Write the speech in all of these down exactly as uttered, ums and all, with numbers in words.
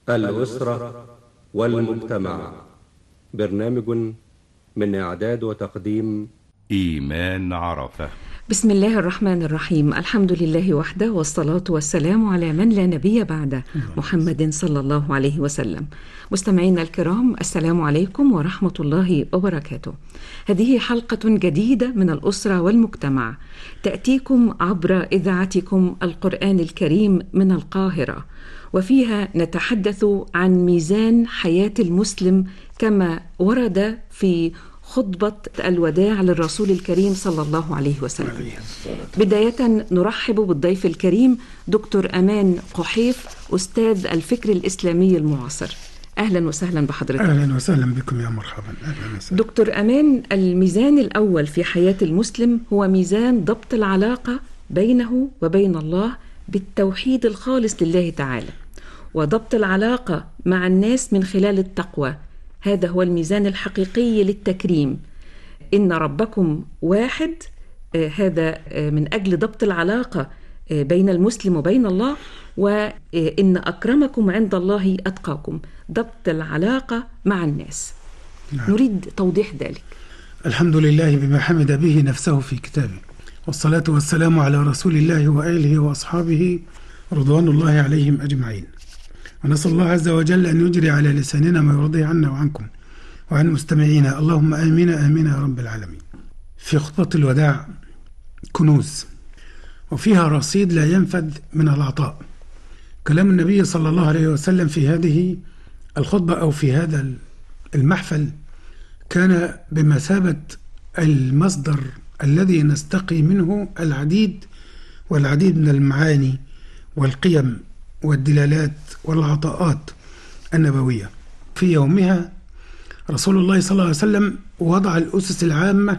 الأسرة والمجتمع. برنامج من إعداد وتقديم إيمان عرفة. بسم الله الرحمن الرحيم. الحمد لله وحده، والصلاة والسلام على من لا نبي بعده، محمد صلى الله عليه وسلم. مستمعينا الكرام، السلام عليكم ورحمة الله وبركاته. هذه حلقة جديدة من الأسرة والمجتمع، تأتيكم عبر إذاعتكم القرآن الكريم من القاهرة، وفيها نتحدث عن ميزان حياة المسلم كما ورد في خطبة الوداع للرسول الكريم صلى الله عليه وسلم. بداية نرحب بالضيف الكريم دكتور أمان قحيف، أستاذ الفكر الإسلامي المعاصر. أهلا وسهلا بحضرتك. أهلا وسهلا بكم، يا مرحبا. أهلا وسهلا. دكتور أمان، الميزان الأول في حياة المسلم هو ميزان ضبط العلاقة بينه وبين الله بالتوحيد الخالص لله تعالى، وضبط العلاقة مع الناس من خلال التقوى. هذا هو الميزان الحقيقي للتكريم. إن ربكم واحد، آه هذا آه من أجل ضبط العلاقة آه بين المسلم وبين الله، وإن أكرمكم عند الله أتقاكم، ضبط العلاقة مع الناس. نعم. نريد توضيح ذلك. الحمد لله بما حمد به نفسه في كتابه، والصلاة والسلام على رسول الله وآله وأصحابه رضوان الله عليهم أجمعين. ونسأل الله عز وجل أن يجري على لساننا ما يرضيه عنا وعنكم وعن مستمعينا، اللهم آمين آمين يا رب العالمين. في خطبة الوداع كنوز، وفيها رصيد لا ينفذ من العطاء. كلام النبي صلى الله عليه وسلم في هذه الخطبة أو في هذا المحفل كان بمثابة المصدر الذي نستقي منه العديد والعديد من المعاني والقيم والدلالات والعطاءات النبوية. في يومها رسول الله صلى الله عليه وسلم وضع الأسس العامة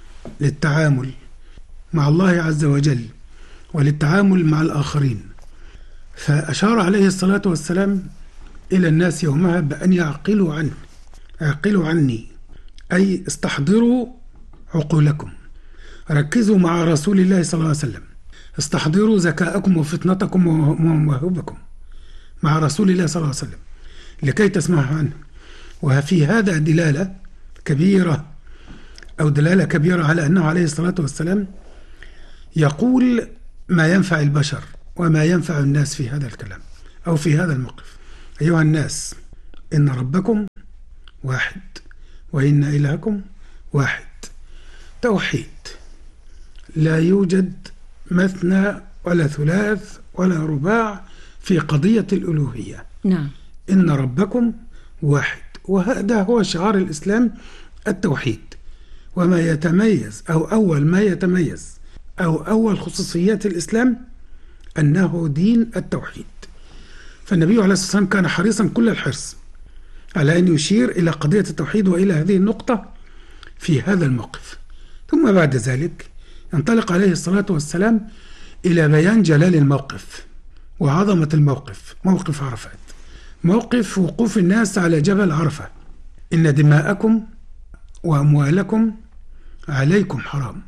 للتعامل مع الله عز وجل وللتعامل مع الآخرين، فأشار عليه الصلاة والسلام إلى الناس يومها بأن يعقلوا عنه، اعقلوا عني، أي استحضروا عقولكم، ركزوا مع رسول الله صلى الله عليه وسلم، استحضروا ذكاءكم وفطنتكم ومواهبكم مع رسول الله صلى الله عليه وسلم لكي تسمعوا عنه. وفي هذا دلالة كبيرة أو دلالة كبيرة على أنه عليه الصلاة والسلام يقول ما ينفع البشر وما ينفع الناس في هذا الكلام أو في هذا الموقف. أيها الناس، إن ربكم واحد وإن إلهكم واحد. توحيد، لا يوجد مثنى ولا ثلاث ولا رباع في قضية الألوهية. نعم. إن ربكم واحد، وهذا هو شعار الإسلام، التوحيد. وما يتميز أو أول ما يتميز أو أول خصوصيات الإسلام أنه دين التوحيد. فالنبي عليه الصلاة والسلام كان حريصا كل الحرص على أن يشير إلى قضية التوحيد وإلى هذه النقطة في هذا الموقف. ثم بعد ذلك ينطلق عليه الصلاة والسلام إلى بيان جلال الموقف وعظمة الموقف، موقف عرفات، موقف وقوف الناس على جبل عرفة. إن دماءكم وأموالكم عليكم حرام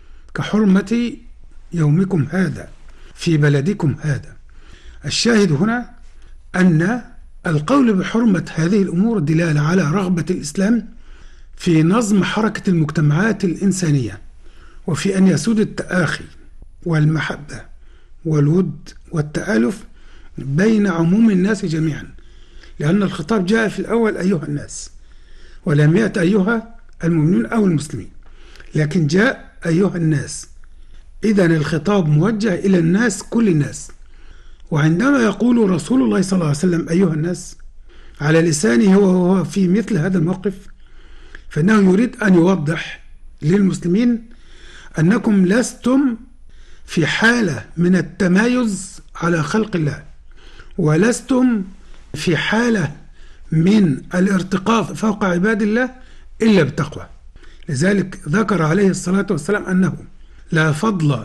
كحرمة يومكم هذا في بلدكم هذا. الشاهد هنا أن القول بحرمة هذه الأمور دلالة على رغبة الإسلام في نظم حركة المجتمعات الإنسانية، وفي أن يسود التآخي والمحبة والود والتآلف بين عموم الناس جميعا، لأن الخطاب جاء في الأول أيها الناس، ولم يأت أيها المؤمنون أو المسلمين، لكن جاء أيها الناس. إذن الخطاب موجه إلى الناس، كل الناس. وعندما يقول رسول الله صلى الله عليه وسلم أيها الناس على لسانه وهو في مثل هذا الموقف، فإنه يريد أن يوضح للمسلمين أنكم لستم في حالة من التمايز على خلق الله، ولستم في حالة من الارتقاء فوق عباد الله إلا بالتقوى. لذلك ذكر عليه الصلاة والسلام أنه لا فضل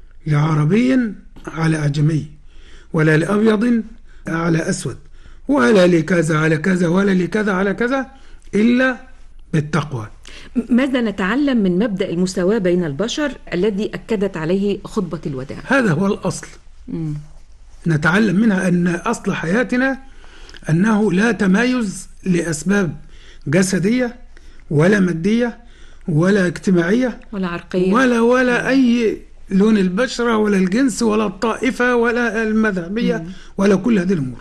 لعربي على أعجمي، ولا لأبيض على أسود، ولا لكذا على كذا، ولا لكذا على كذا، إلا بالتقوى. ماذا نتعلم من مبدأ المساواة بين البشر الذي أكدت عليه خطبة الوداع؟ هذا هو الأصل. م. نتعلم منها أن أصل حياتنا أنه لا تمايز لأسباب جسدية ولا مادية ولا اجتماعية ولا عرقية ولا ولا أي لون البشرة ولا الجنس ولا الطائفة ولا المذهبية م. ولا كل هذه الأمور.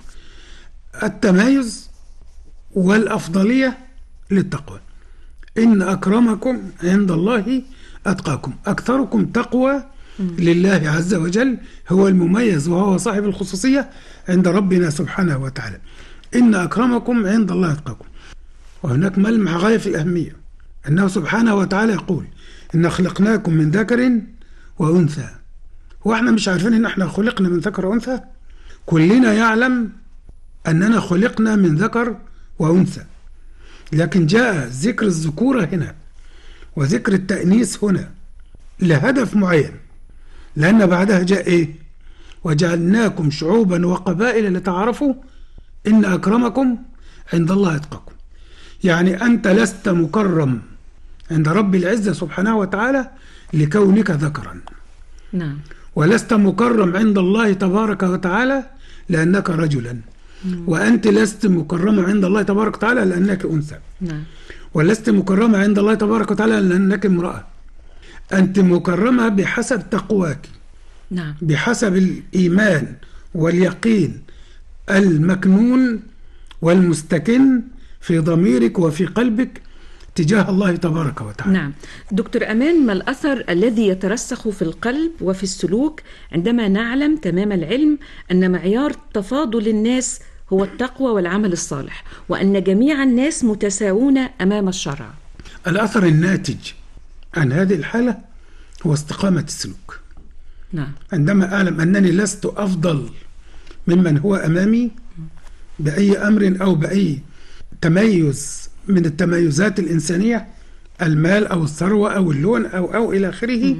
التمايز والأفضلية للتقوى. إن أكرمكم عند الله أتقاكم. أكثركم تقوى لله عز وجل هو المميز وهو صاحب الخصوصية عند ربنا سبحانه وتعالى. إن أكرمكم عند الله أتقاكم. وهناك ملمح غاية في الأهمية، أنه سبحانه وتعالى يقول إن خلقناكم من ذكر وأنثى. وإحنا مش عارفين إن إحنا خلقنا من ذكر وأنثى؟ كلنا يعلم أننا خلقنا من ذكر وأنثى، لكن جاء ذكر الذكورة هنا وذكر التأنيث هنا لهدف معين، لأن بعدها جاء إيه؟ وجعلناكم شعوبا وقبائل لتعارفوا إن أكرمكم عند الله أتقاكم. يعني أنت لست مكرم عند رب العزة سبحانه وتعالى لكونك ذكرا، نعم، ولست مكرم عند الله تبارك وتعالى لأنك رجلا، مم. وأنت لست مكرمة عند الله تبارك وتعالى لأنك أنثى، نعم، ولست مكرمة عند الله تبارك وتعالى لأنك امرأة. أنت مكرمة بحسب تقواك، نعم، بحسب الإيمان واليقين المكنون والمستكن في ضميرك وفي قلبك تجاه الله تبارك وتعالى. نعم. دكتور أمان، ما الأثر الذي يترسخ في القلب وفي السلوك عندما نعلم تمام العلم أن معيار تفاضل الناس هو التقوى والعمل الصالح، وأن جميع الناس متساوون أمام الشرع؟ الأثر الناتج عن هذه الحالة هو استقامة السلوك. نعم. عندما أعلم أنني لست أفضل ممن هو أمامي بأي أمر أو بأي تميز من التميزات الإنسانية، المال أو الثروة أو اللون أو أو إلى آخره،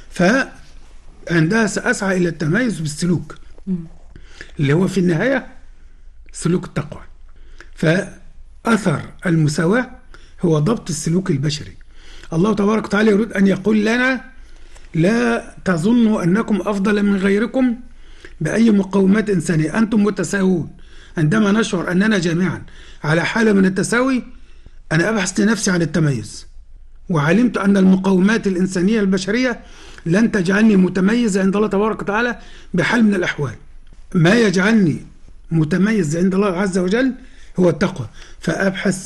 فعندها سأسعى إلى التميز بالسلوك م. اللي هو في النهاية سلوك التقوى. فأثر المساواة هو ضبط السلوك البشري. الله تبارك وتعالى يريد أن يقول لنا لا تظنوا أنكم أفضل من غيركم بأي مقومات إنسانية، أنتم متساوون. عندما نشعر أننا جميعا على حالة من التساوي أنا أبحث لنفسي عن التميز، وعلمت أن المقومات الإنسانية البشرية لن تجعلني متميز عند الله تبارك وتعالى بحال من الأحوال. ما يجعلني متميز عند الله عز وجل هو التقوى، فأبحث